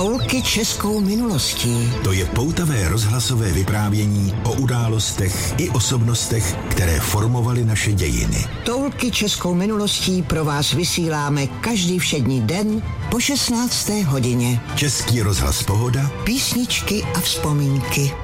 Toulky českou minulostí. To je poutavé rozhlasové vyprávění o událostech i osobnostech, které formovaly naše dějiny. Toulky českou minulostí pro vás vysíláme každý všední den po 16. hodině. Český rozhlas Pohoda, Písničky a vzpomínky.